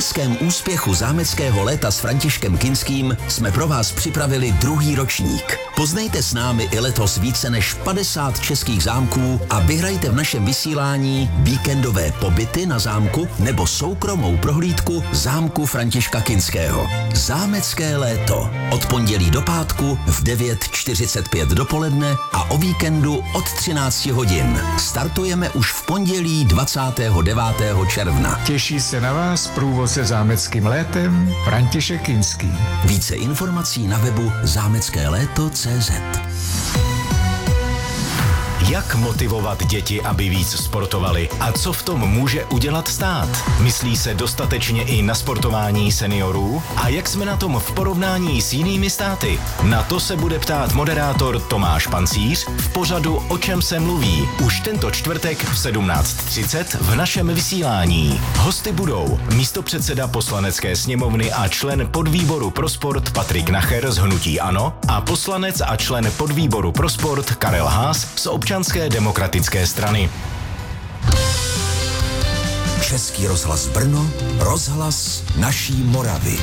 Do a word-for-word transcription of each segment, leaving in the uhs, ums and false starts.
historickém úspěchu zámeckého léta s Františkem Kinským jsme pro vás připravili druhý ročník. Poznejte s námi i letos více než padesát českých zámků a vyhrajte v našem vysílání víkendové pobyty na zámku nebo soukromou prohlídku zámku Františka Kinského. Zámecké léto. Od pondělí do pátku v devět čtyřicet pět dopoledne a o víkendu od třináct hodin. Startujeme už v pondělí dvacátého devátého června. Těší se na vás průvodce zámeckým létem František Kinský. Více informací na webu zámecké léto tečka cé zet. Jak motivovat děti, aby víc sportovali a co v tom může udělat stát? Myslí se dostatečně i na sportování seniorů? A jak jsme na tom v porovnání s jinými státy? Na to se bude ptát moderátor Tomáš Pancíř v pořadu O čem se mluví už tento čtvrtek v sedmnáct třicet v našem vysílání. Hosty budou místopředseda Poslanecké sněmovny a člen podvýboru pro sport Patrik Nacher z hnutí ANO a poslanec a člen podvýboru pro sport Karel Haas z Občanské demokratické strany. Český rozhlas Brno, rozhlas naší Moravy.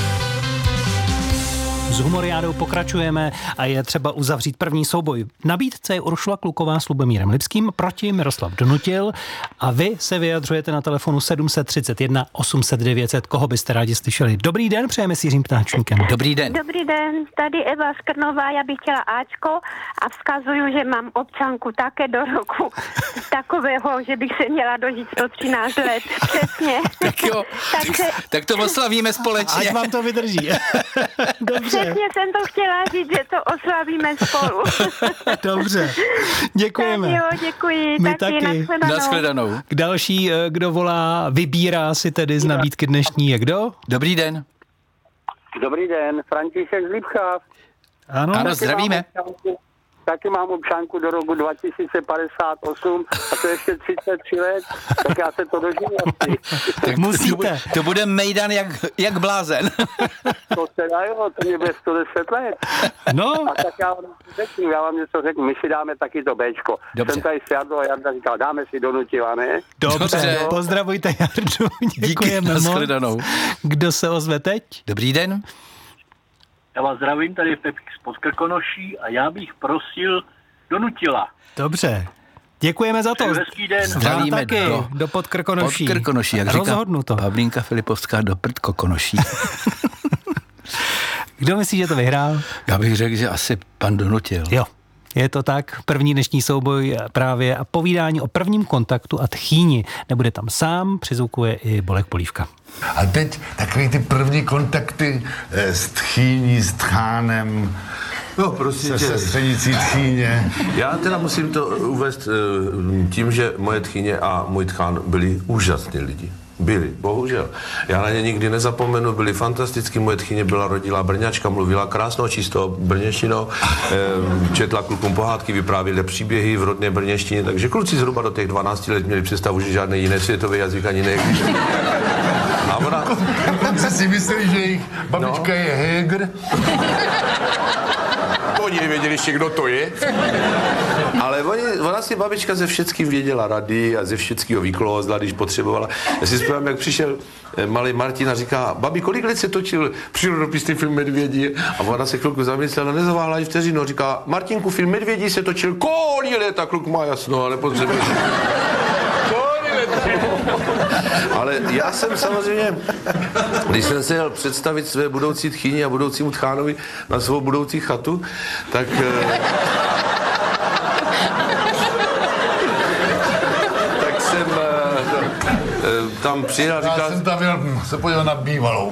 S humoriádou pokračujeme a je třeba uzavřít první souboj. V nabídce je Uršula Kluková s Lubomírem Lipským proti Miroslav Donutil a vy se vyjadřujete na telefonu sedm set třicet jedna osm set devět set. Koho byste rádi slyšeli? Dobrý den, přejeme s Jiřím Ptáčníkem. Dobrý den. Dobrý den, tady Eva Skrnová, já bych chtěla Ačko a vzkazuju, že mám občanku také do roku takového, že bych se měla dožít sto třináct let. Přesně. Tak jo, Takže... tak to oslavíme společně. Ať vám to vydrží. Dobře. Přesně jsem to chtěla říct, že to oslavíme spolu. Dobře, děkujeme. Tak jo, děkuji. My taky. taky. Nashledanou. Nashledanou. K další, kdo volá, vybírá si tedy z nabídky dnešní, je kdo? Dobrý den. Dobrý den, František z Lipcháv. Ano, Ano, zdravíme. Taky mám občanku do roku dva tisíce padesát osm a to ještě třicet tři let, tak já se to dožiju asi. Tak musíte. To bude, to bude mejdan jak, jak blázen. To se dá, jo, to mě bude sto deset let. No. A tak já vám řeknu, já vám něco řeknu, my si dáme taky to Béčko. Dobře. Jsem tady s Jardou a Jarda říkal, dáme si Donutila, ne? Dobře, Dobře. pozdravujte Jardu, děkujeme moc. Nashledanou. Kdo se ozve teď? Dobrý den. Já vás zdravím, tady je Pepík z Podkrkonoší a já bych prosil Donutila. Dobře, děkujeme za to. Přeju hezký den. Zdravíme taky, do, do Podkrkonoší. Podkrkonoší, jak říká Rozhodnuto. Pavlínka Filipovská do Prdkokonoší. Kdo myslí, že to vyhrál? Já bych řekl, že asi pan Donutil. Jo, je to tak. První dnešní souboj právě a povídání o prvním kontaktu a tchýni. Nebude tam sám, přizvukuje i Bolek Polívka. A teď takový ty první kontakty eh, s tchýní, s tchánem, No, prosím se tě. sestřenicí tchýně. Já teda musím to uvést uh, tím, že moje tchýně a můj tchán byli úžasní lidi. Byli, bohužel. Já na ně nikdy nezapomenu, byli fantastický. Moje tchyně byla rodilá Brňačka, mluvila krásnou, čistou brněštinou, eh, četla klukům pohádky, vyprávěla příběhy v rodné brněštině, takže kluci zhruba do těch dvanácti let měli představu, že žádný jiný světový jazyk ani neexistuje. A ona... Dokonce si mysleli, že jejich babička no. je Heger. Oni nevěděli ještě, kdo to je. Ale oni, ona si babička ze všeckým věděla rady a ze všeckého vyklouzla, když potřebovala. Já si vzpomínám, jak přišel malý Martin a říká, babi, kolik let se točil přírodopisný film Medvědí? A ona se chvilku zamyslela, nezaváhla i vteřinu. Říká, Martinku, film Medvědí se točil kolik let? A kluk má jasno, ale potřebuje. Ale já jsem samozřejmě, když jsem se jel představit své budoucí tchýni a budoucímu tchánovi na svou budoucí chatu, tak... tak jsem tam přijel a říkal... Já jsem tam měl se podívat na bývalou.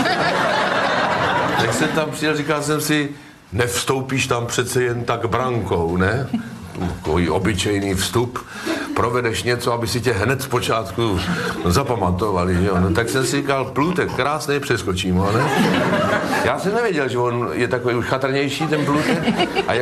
Tak jsem tam přijel, říkal jsem si, nevstoupíš tam přece jen tak brankou, ne? Takový obyčejný vstup, provedeš něco, aby si tě hned zpočátku zapamatovali, že jo? No, tak jsem si říkal, Plutek, krásnej, přeskočím ho, ne? Já jsem nevěděl, že on je takový už chatrnější, ten Plutek. A